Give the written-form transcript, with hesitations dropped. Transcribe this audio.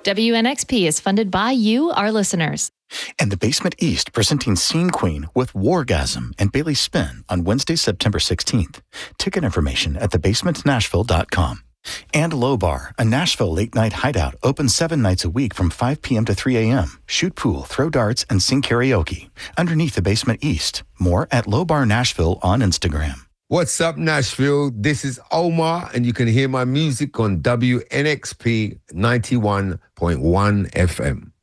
WNXP is funded by you, our listeners. And the Basement East presenting Scene Queen with Wargasm and Bailey Spin on Wednesday, September 16th. Ticket information at thebasementnashville.com. And Low Bar, a Nashville late-night hideout, open 7 nights a week from 5 p.m. to 3 a.m. Shoot pool, throw darts, and sing karaoke. Underneath the Basement East. More at Low Bar Nashville on Instagram. What's up, Nashville? This is Omar, and you can hear my music on WNXP 91.1 FM.